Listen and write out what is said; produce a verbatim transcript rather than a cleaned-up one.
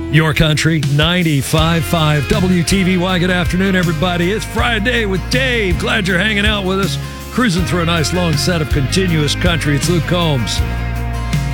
Your Country, ninety-five point five W T V Y. Good afternoon, everybody. It's Friday with Dave. Glad you're hanging out with us, cruising through a nice long set of continuous country. It's Luke Combs.